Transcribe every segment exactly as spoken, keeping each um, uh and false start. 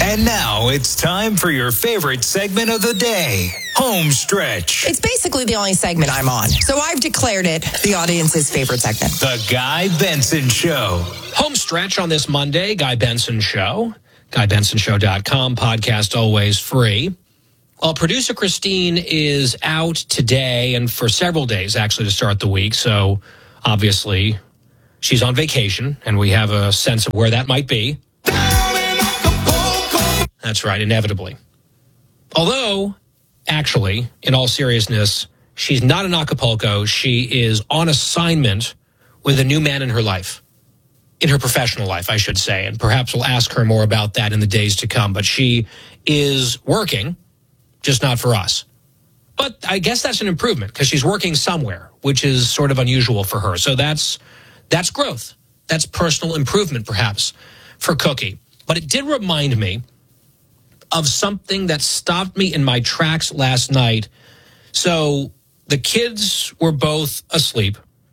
And now it's time for your favorite segment of the day, Home Stretch. It's basically the only segment I'm on, so I've declared it the audience's favorite segment. The Guy Benson Show. Home Stretch on this Monday, Guy Benson Show. Guy Benson Show dot com, podcast always free. Well, producer Christine is out today and for several days, actually, to start the week. So, obviously, she's on vacation, and we have a sense of where that might be. That's right, inevitably. Although, actually, in all seriousness, she's not in Acapulco. She is on assignment with a new man in her life. In her professional life, I should say. And perhaps we'll ask her more about that in the days to come. But she is working, just not for us. But I guess that's an improvement because she's working somewhere, which is sort of unusual for her. So that's that's growth. That's personal improvement, perhaps, for Cookie. But it did remind me of something that stopped me in my tracks last night. So the kids were both asleep.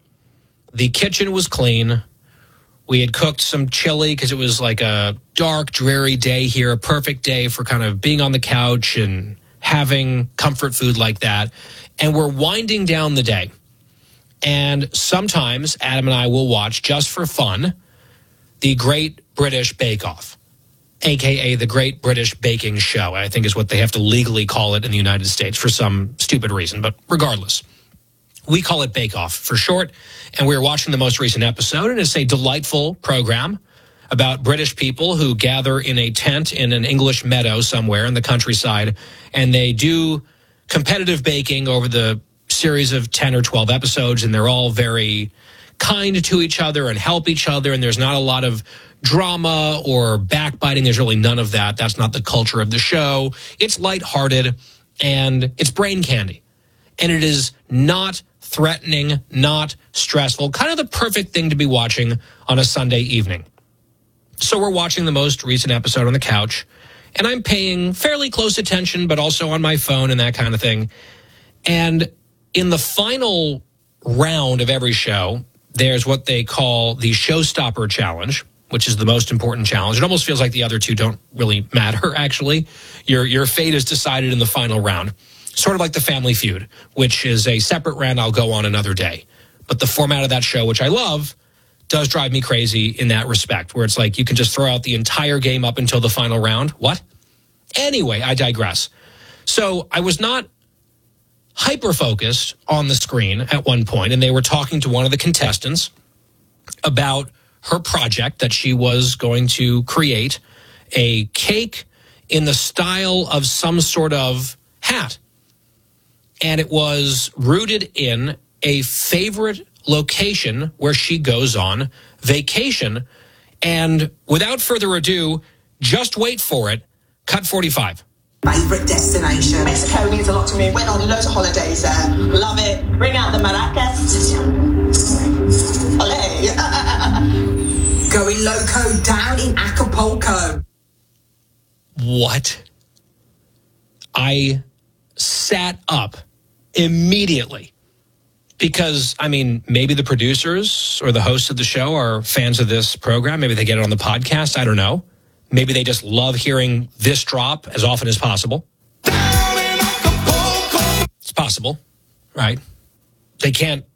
The kitchen was clean. We had cooked some chili because it was like a dark, dreary day here, a perfect day for kind of being on the couch and having comfort food like that. And we're winding down the day. And sometimes Adam and I will watch, just for fun, the Great British Bake Off, a k a the Great British Baking Show, I think is what they have to legally call it in the United States for some stupid reason. But regardless, we call it Bake Off for short, and we were watching the most recent episode, and it's a delightful program about British people who gather in a tent in an English meadow somewhere in the countryside, and they do competitive baking over the series of ten or twelve episodes, and they're all very kind to each other and help each other, and there's not a lot of drama or backbiting. There's really none of that. That's not the culture of the show. It's lighthearted, and it's brain candy. And it is not threatening, not stressful, kind of the perfect thing to be watching on a Sunday evening. So we're watching the most recent episode on the couch, and I'm paying fairly close attention, but also on my phone and that kind of thing. And in the final round of every show, there's what they call the Showstopper Challenge, which is the most important challenge. It almost feels like the other two don't really matter, actually. Your, your fate is decided in the final round. Sort of like the Family Feud, which is a separate rant I'll go on another day. But the format of that show, which I love, does drive me crazy in that respect, where it's like you can just throw out the entire game up until the final round. What? Anyway, I digress. So I was not hyper-focused on the screen at one point, and they were talking to one of the contestants about her project that she was going to create, a cake in the style of some sort of hat. And it was rooted in a favorite location where she goes on vacation. And without further ado, just wait for it. Cut forty-five. Favorite destination. Mexico means a lot to me. Went on loads of holidays there. Love it. Bring out the maracas. Olé. Going loco down in Acapulco. What? I sat up immediately because, I mean, maybe the producers or the hosts of the show are fans of this program. Maybe they get it on the podcast. I don't know. Maybe they just love hearing this drop as often as possible. It's possible, right? They can't,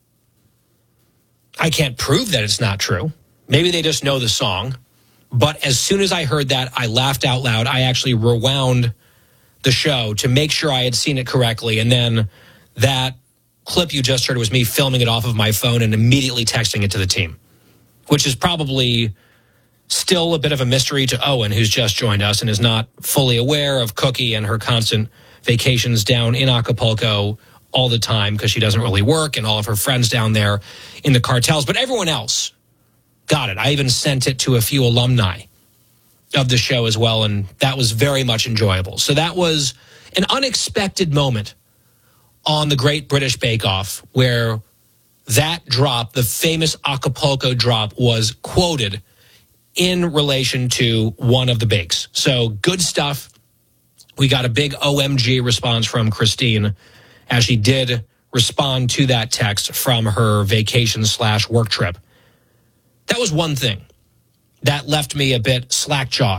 I can't prove that it's not true. Maybe they just know the song. But as soon as I heard that, I laughed out loud. I actually rewound the show to make sure I had seen it correctly. And then that clip you just heard was me filming it off of my phone and immediately texting it to the team, which is probably still a bit of a mystery to Owen, who's just joined us and is not fully aware of Cookie and her constant vacations down in Acapulco all the time because she doesn't really work and all of her friends down there in the cartels. But everyone else got it. I even sent it to a few alumni of the show as well, and that was very much enjoyable. So that was an unexpected moment on the Great British Bake Off where that drop, the famous Acapulco drop, was quoted in relation to one of the bakes. So good stuff. We got a big O M G response from Christine as she did respond to that text from her vacation slash work trip. That was one thing that left me a bit slack-jawed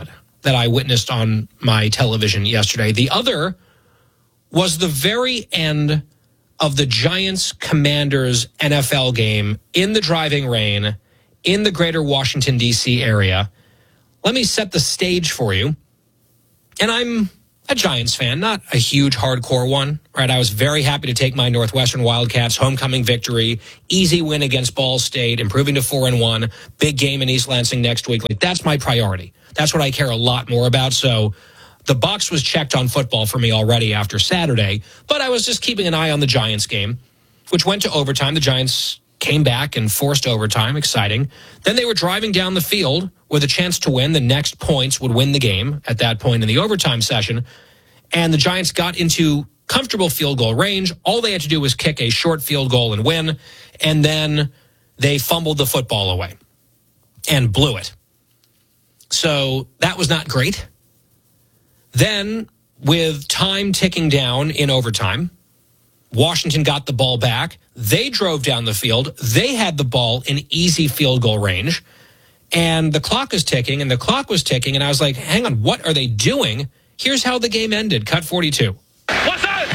that I witnessed on my television yesterday. The other was the very end of the Giants-Commanders N F L game in the driving rain in the greater Washington, D C area. Let me set the stage for you. And I'm a Giants fan, not a huge hardcore one, right? I was very happy to take my Northwestern Wildcats homecoming victory, easy win against Ball State, improving to four and one, big game in East Lansing next week. Like, that's my priority. That's what I care a lot more about. So the box was checked on football for me already after Saturday, but I was just keeping an eye on the Giants game, which went to overtime. The Giants came back and forced overtime. Exciting. Then they were driving down the field with a chance to win. The next points would win the game at that point in the overtime session. And the Giants got into comfortable field goal range. All they had to do was kick a short field goal and win. And then they fumbled the football away and blew it. So that was not great. Then, with time ticking down in overtime, Washington got the ball back. They drove down the field. They had the ball in easy field goal range. And the clock is ticking, and the clock was ticking. And I was like, hang on, what are they doing? Here's how the game ended. Cut forty-two. What's that?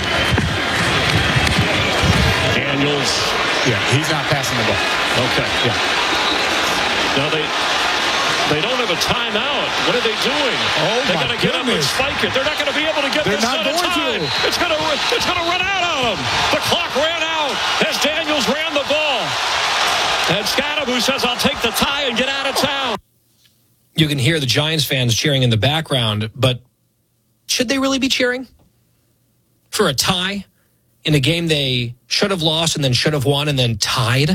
Daniels. Yeah, he's not passing the ball. Okay. Yeah. Now they they don't have a timeout. What are they doing? Oh, they my got to get up and goodness. spike it. They're not going to be able to get They're this not set of going time. to. It's going to it's going to run out on them. The clock ran out as Daniels ran the ball. And Scadaboo says, "I'll take the tie and get out of town." You can hear the Giants fans cheering in the background, but should they really be cheering for a tie in a game they should have lost and then should have won and then tied?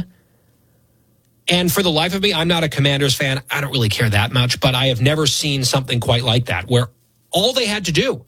And for the life of me, I'm not a Commanders fan. I don't really care that much, but I have never seen something quite like that, where all they had to do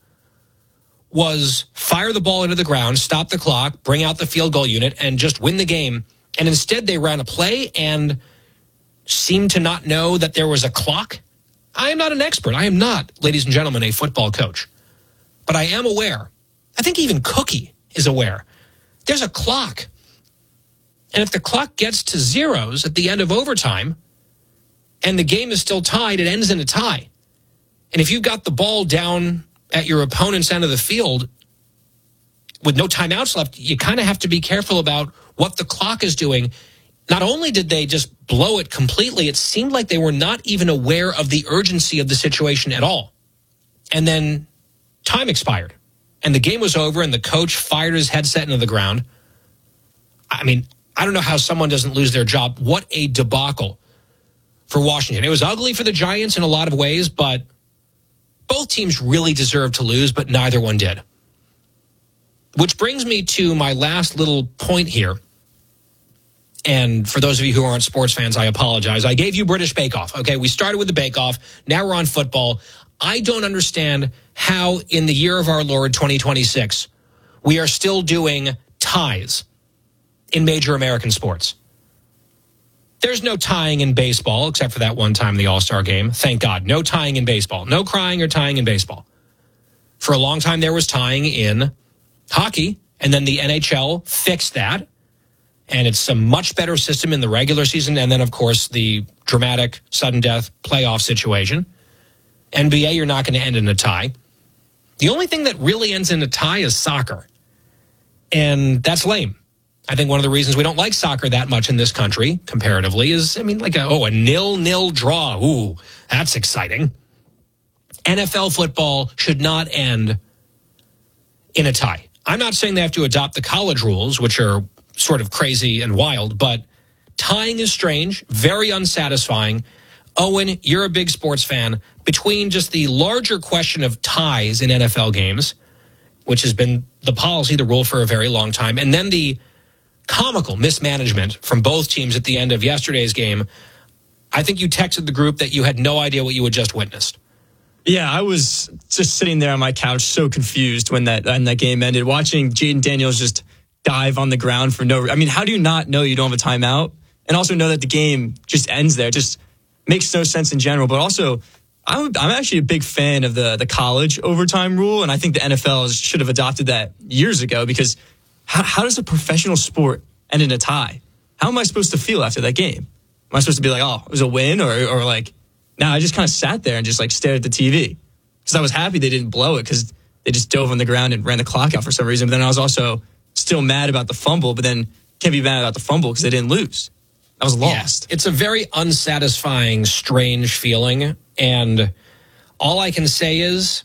was fire the ball into the ground, stop the clock, bring out the field goal unit, and just win the game. And instead, they ran a play and seemed to not know that there was a clock. I am not an expert. I am not, ladies and gentlemen, a football coach. But I am aware. I think even Cookie is aware. There's a clock. And if the clock gets to zeros at the end of overtime and the game is still tied, it ends in a tie. And if you've got the ball down at your opponent's end of the field with no timeouts left, you kind of have to be careful about what the clock is doing. Not only did they just blow it completely, it seemed like they were not even aware of the urgency of the situation at all. And then time expired, and the game was over, and the coach fired his headset into the ground. I mean, I don't know how someone doesn't lose their job. What a debacle for Washington. It was ugly for the Giants in a lot of ways, but both teams really deserved to lose, but neither one did. Which brings me to my last little point here. And for those of you who aren't sports fans, I apologize. I gave you British Bake Off. Okay, we started with the Bake Off. Now we're on football. I don't understand how in the year of our Lord twenty twenty-six, we are still doing ties in major American sports. There's no tying in baseball, except for that one time in the All-Star game. Thank God. No tying in baseball. No crying or tying in baseball. For a long time, there was tying in hockey, and then the N H L fixed that. And it's a much better system in the regular season. And then, of course, the dramatic sudden death playoff situation. N B A, you're not going to end in a tie. The only thing that really ends in a tie is soccer. And that's lame. I think one of the reasons we don't like soccer that much in this country, comparatively, is, I mean, like, a, oh, a nil-nil draw. Ooh, that's exciting. N F L football should not end in a tie. I'm not saying they have to adopt the college rules, which are sort of crazy and wild, but tying is strange, very unsatisfying. Owen, you're a big sports fan. Between just the larger question of ties in N F L games, which has been the policy, the rule for a very long time, and then the comical mismanagement from both teams at the end of yesterday's game, I think you texted the group that you had no idea what you had just witnessed. Yeah, I was just sitting there on my couch so confused when that, when that game ended, watching Jaden Daniels just dive on the ground for no... I mean, how do you not know you don't have a timeout? And also know that the game just ends there. It just makes no sense in general. But also, I'm, I'm actually a big fan of the, the college overtime rule, and I think the N F L should have adopted that years ago, because how, how does a professional sport end in a tie? How am I supposed to feel after that game? Am I supposed to be like, oh, it was a win? Or, or like, Now I just kind of sat there and just like stared at the T V because I was happy they didn't blow it because they just dove on the ground and ran the clock out for some reason. But then I was also still mad about the fumble, but then can't be mad about the fumble because they didn't lose. I was lost. Yeah, it's a very unsatisfying, strange feeling. And all I can say is,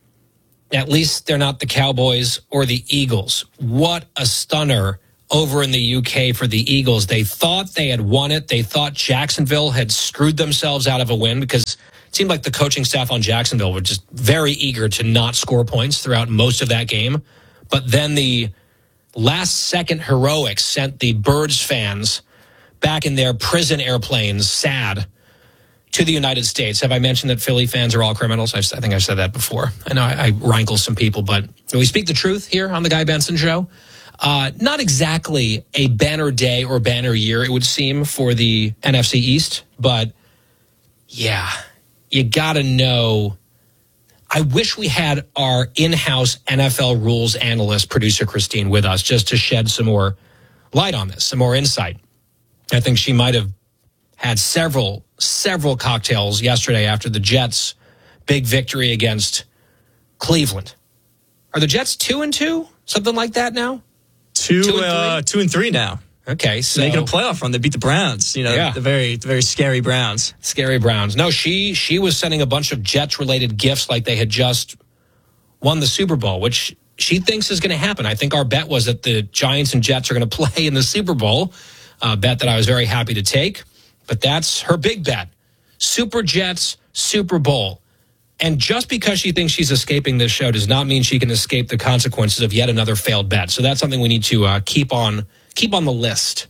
at least they're not the Cowboys or the Eagles. What a stunner over in the U K for the Eagles. They thought they had won it. They thought Jacksonville had screwed themselves out of a win because it seemed like the coaching staff on Jacksonville were just very eager to not score points throughout most of that game. But then the last-second heroics sent the Birds fans back in their prison airplanes, sad, to the United States. Have I mentioned that Philly fans are all criminals? I, I think I said that before. I know I, I rankle some people, but we speak the truth here on the Guy Benson Show. Uh, not exactly a banner day or banner year, it would seem, for the N F C East. But, yeah, you got to know. I wish we had our in-house N F L rules analyst, producer Christine, with us just to shed some more light on this, some more insight. I think she might have had several, several cocktails yesterday after the Jets' big victory against Cleveland. Are the Jets two and two? Something like that now? Two, two, and, uh, two and three now. Okay, so making a playoff run. They beat the Browns. You know, yeah. the very, the very scary Browns. Scary Browns. No, she she was sending a bunch of Jets-related gifts like they had just won the Super Bowl, which she thinks is going to happen. I think our bet was that the Giants and Jets are going to play in the Super Bowl. A bet that I was very happy to take. But that's her big bet. Super Jets, Super Bowl. And just because she thinks she's escaping this show does not mean she can escape the consequences of yet another failed bet. So that's something we need to uh, keep on keep on the list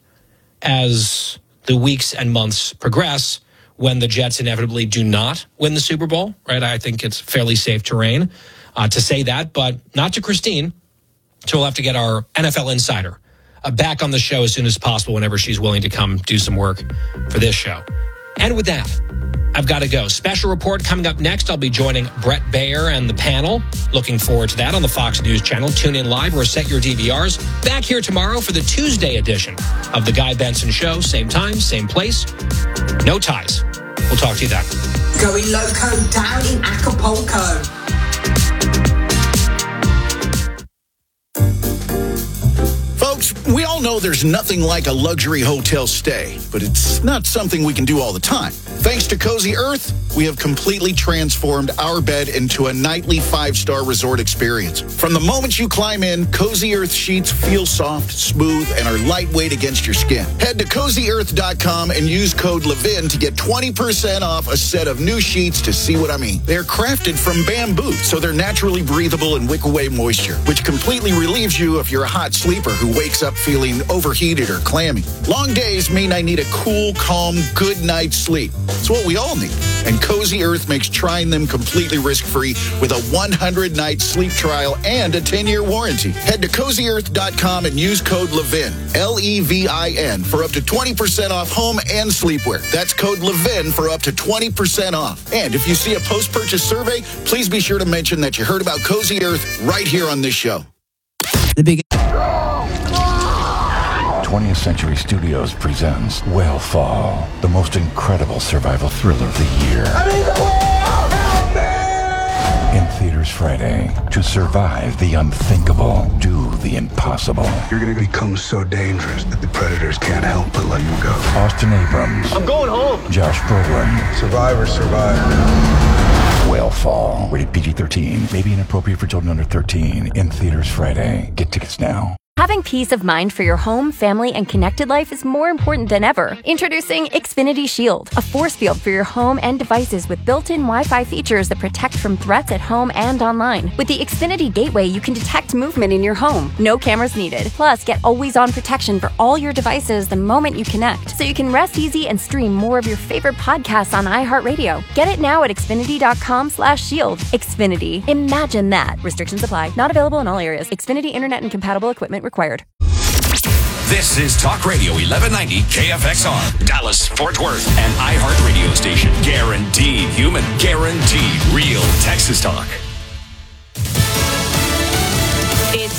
as the weeks and months progress when the Jets inevitably do not win the Super Bowl, right? I think it's fairly safe terrain uh, to say that, but not to Christine. So we'll have to get our N F L insider uh, back on the show as soon as possible whenever she's willing to come do some work for this show. And with that, I've got to go. Special report coming up next. I'll be joining Brett Baer and the panel. Looking forward to that on the Fox News channel. Tune in live or set your D V Rs. Back here tomorrow for the Tuesday edition of The Guy Benson Show. Same time, same place. No ties. We'll talk to you then. Going loco down in Acapulco. Folks, we all know there's nothing like a luxury hotel stay, but it's not something we can do all the time. Thanks to Cozy Earth, we have completely transformed our bed into a nightly five-star resort experience. From the moment you climb in, Cozy Earth sheets feel soft, smooth, and are lightweight against your skin. Head to cozy earth dot com and use code LEVIN to get twenty percent off a set of new sheets to see what I mean. They're crafted from bamboo, so they're naturally breathable and wick away moisture, which completely relieves you if you're a hot sleeper who wakes up feeling overheated or clammy. Long days mean I need a cool, calm, good night's sleep. It's what we all need. And Cozy Earth makes trying them completely risk-free with a one hundred night sleep trial and a ten year warranty. Head to cozy earth dot com and use code LEVIN, L E V I N, for up to twenty percent off home and sleepwear. That's code LEVIN for up to twenty percent off. And if you see a post-purchase survey, please be sure to mention that you heard about Cozy Earth right here on this show. The big... twentieth Century Studios presents Whale the most incredible survival thriller of the year. I need the whale! Help me! In theaters Friday. To survive the unthinkable, do the impossible. You're going to become so dangerous that the predators can't help but let you go. Austin Abrams. I'm going home. Josh Brolin. Survivor, survivor. Whale Rated P G thirteen. May be inappropriate for children under thirteen. In theaters Friday. Get tickets now. Having peace of mind for your home, family, and connected life is more important than ever. Introducing Xfinity Shield, a force field for your home and devices with built-in Wi-Fi features that protect from threats at home and online. With the Xfinity Gateway, you can detect movement in your home. No cameras needed. Plus, get always-on protection for all your devices the moment you connect, so you can rest easy and stream more of your favorite podcasts on iHeartRadio. Get it now at xfinity dot com slash shield. Xfinity. Imagine that. Restrictions apply. Not available in all areas. Xfinity Internet and compatible equipment required. This is Talk Radio eleven ninety K F X R, Dallas, Fort Worth, and iHeart Radio Station. Guaranteed human, guaranteed real Texas talk. It's time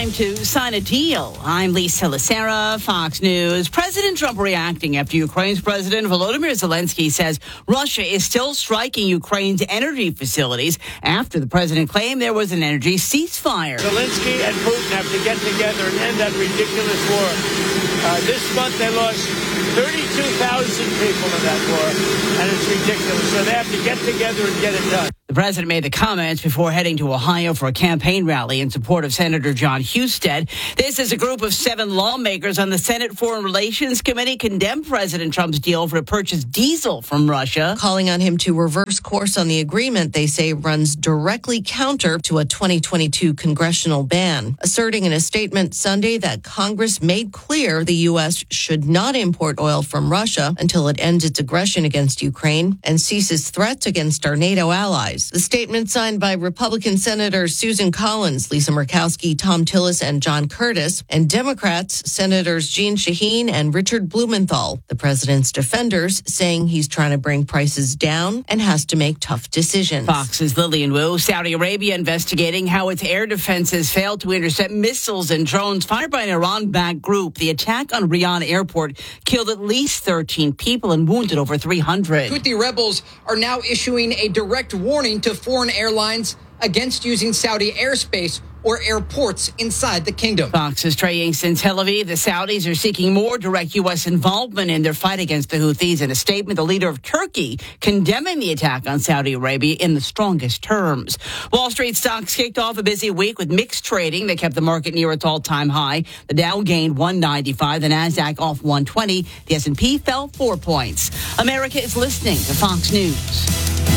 time to sign a deal. I'm Lisa Lacera, Fox News. President Trump reacting after Ukraine's President Volodymyr Zelensky says Russia is still striking Ukraine's energy facilities after the president claimed there was an energy ceasefire. Zelensky and Putin have to get together and end that ridiculous war. Uh, this month they lost thirty-two thousand people in that war, and it's ridiculous. So they have to get together and get it done. The president made the comments before heading to Ohio for a campaign rally in support of Senator John Husted. This is a group of seven lawmakers on the Senate Foreign Relations Committee condemned President Trump's deal for to purchase diesel from Russia. Calling on him to reverse course on the agreement they say runs directly counter to a twenty twenty-two congressional ban, asserting in a statement Sunday that Congress made clear the U S should not import oil from Russia until it ends its aggression against Ukraine and ceases threats against our NATO allies. The statement signed by Republican Senators Susan Collins, Lisa Murkowski, Tom Tillis, and John Curtis, and Democrats Senators Jeanne Shaheen and Richard Blumenthal. The president's defenders saying he's trying to bring prices down and has to make tough decisions. Fox's Lillian Wu. Saudi Arabia investigating how its air defenses failed to intercept missiles and drones fired by an Iran-backed group. The attack on Riyadh airport killed at least thirteen people and wounded over three hundred. Houthi rebels are now issuing a direct warning to foreign airlines against using Saudi airspace or airports inside the kingdom. Fox's Trey Yanks in Tel Aviv. The Saudis are seeking more direct U S involvement in their fight against the Houthis. In a statement, the leader of Turkey condemning the attack on Saudi Arabia in the strongest terms. Wall Street stocks kicked off a busy week with mixed trading that kept the market near its all-time high. The Dow gained one ninety-five, the Nasdaq off one twenty, the S and P fell four points. America is listening to Fox News.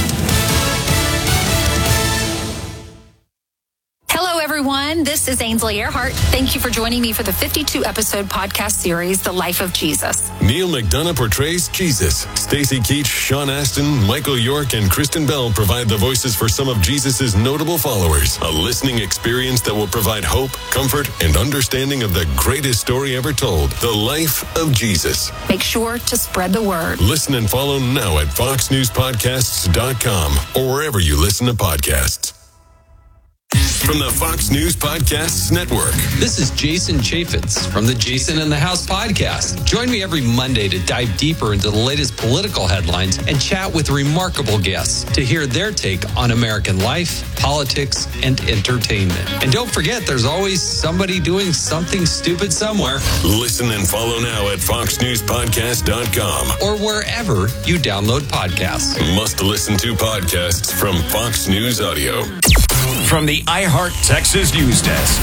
Hello, everyone. This is Ainsley Earhart. Thank you for joining me for the fifty-two episode podcast series, The Life of Jesus. Neil McDonough portrays Jesus. Stacey Keach, Sean Astin, Michael York, and Kristen Bell provide the voices for some of Jesus' notable followers. A listening experience that will provide hope, comfort, and understanding of the greatest story ever told, The Life of Jesus. Make sure to spread the word. Listen and follow now at fox news podcasts dot com or wherever you listen to podcasts. From the Fox News Podcasts Network. This is Jason Chaffetz from the Jason in the House podcast. Join me every Monday to dive deeper into the latest political headlines and chat with remarkable guests to hear their take on American life, politics, and entertainment. And don't forget, there's always somebody doing something stupid somewhere. Listen and follow now at fox news podcast dot com or wherever you download podcasts. Must listen to podcasts from Fox News Audio. From the iHeart Texas News Desk.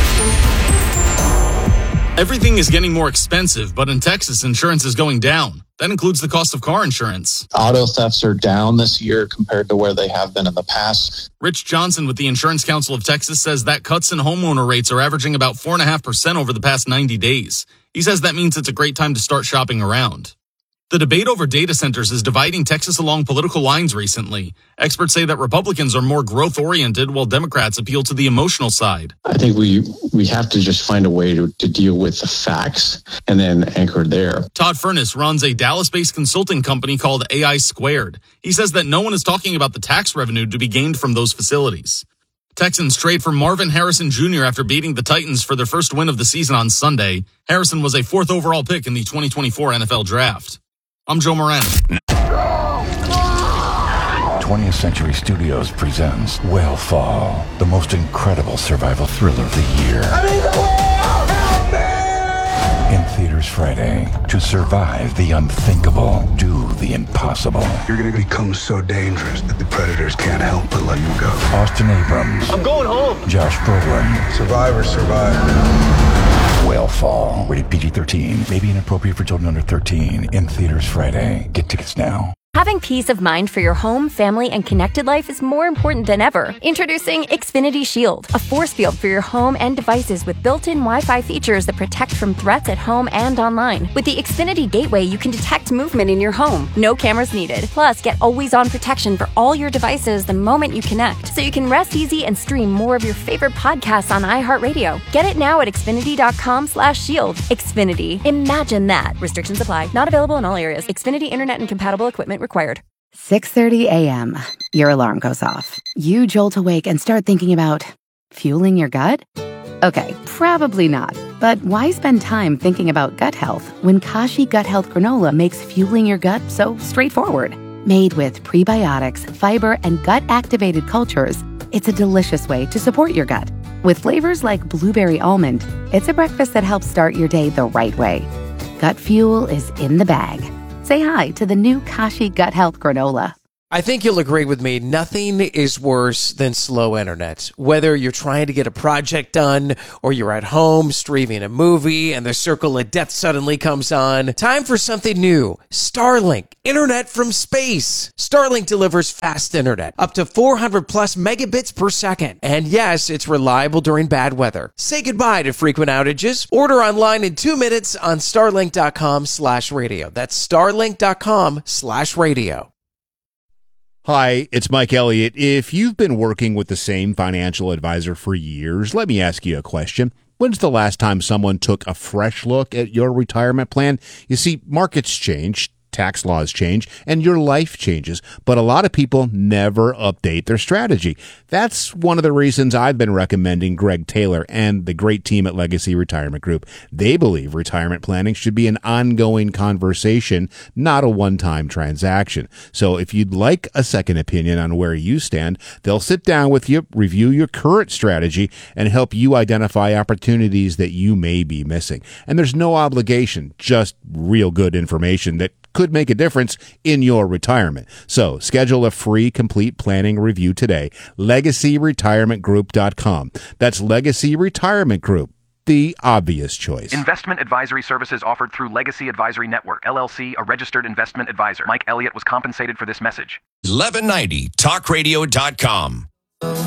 Everything is getting more expensive, but in Texas, insurance is going down. That includes the cost of car insurance. Auto thefts are down this year compared to where they have been in the past. Rich Johnson with the Insurance Council of Texas says that cuts in homeowner rates are averaging about four point five percent over the past ninety days. He says that means it's a great time to start shopping around. The debate over data centers is dividing Texas along political lines recently. Experts say that Republicans are more growth-oriented while Democrats appeal to the emotional side. I think we we have to just find a way to, to deal with the facts and then anchor there. Todd Furness runs a Dallas-based consulting company called A I Squared. He says that no one is talking about the tax revenue to be gained from those facilities. Texans trade for Marvin Harrison Junior after beating the Titans for their first win of the season on Sunday. Harrison was a fourth overall pick in the twenty twenty-four N F L Draft. I'm Joe Moreno. twentieth Century Studios presents Whale Fall, the most incredible survival thriller of the year. I need the whale! Help me! In theaters Friday. To survive the unthinkable, do the impossible. You're going to become so dangerous that the predators can't help but let you go. Austin Abrams. I'm going home. Josh Brolin. Survivor, survivor. Whale Fall. Rated P G thirteen. May be inappropriate for children under thirteen. In theaters Friday. Get tickets now. Having peace of mind for your home, family, and connected life is more important than ever. Introducing Xfinity Shield, a force field for your home and devices with built-in Wi-Fi features that protect from threats at home and online. With the Xfinity Gateway, you can detect movement in your home. No cameras needed. Plus, get always-on protection for all your devices the moment you connect, so you can rest easy and stream more of your favorite podcasts on iHeartRadio. Get it now at Xfinity.com slash shield. Xfinity. Imagine that. Restrictions apply. Not available in all areas. Xfinity Internet and compatible equipment required. six thirty a.m. Your alarm goes off. You jolt awake and start thinking about fueling your gut? Okay, probably not. But why spend time thinking about gut health when Kashi Gut Health Granola makes fueling your gut so straightforward? Made with prebiotics, fiber, and gut-activated cultures, it's a delicious way to support your gut. With flavors like blueberry almond, it's a breakfast that helps start your day the right way. Gut fuel is in the bag. Say hi to the new Kashi Gut Health Granola. I think you'll agree with me, nothing is worse than slow internet. Whether you're trying to get a project done or you're at home streaming a movie and the circle of death suddenly comes on, time for something new. Starlink, internet from space. Starlink delivers fast internet, up to four hundred plus megabits per second. And yes, it's reliable during bad weather. Say goodbye to frequent outages. Order online in two minutes on starlink.com slash radio. That's starlink.com slash radio. Hi, it's Mike Elliott. If you've been working with the same financial advisor for years, let me ask you a question. When's the last time someone took a fresh look at your retirement plan? You see, markets change, tax laws change, and your life changes, but a lot of people never update their strategy. That's one of the reasons I've been recommending Greg Taylor and the great team at Legacy Retirement Group. They believe retirement planning should be an ongoing conversation, not a one-time transaction. So if you'd like a second opinion on where you stand, they'll sit down with you, review your current strategy, and help you identify opportunities that you may be missing. And there's no obligation, just real good information that could make a difference in your retirement. So schedule a free complete planning review today. legacy retirement group dot com. That's Legacy Retirement Group, the obvious choice. Investment advisory services offered through Legacy Advisory Network, L L C, a registered investment advisor. Mike Elliott was compensated for this message. eleven ninety talk radio dot com.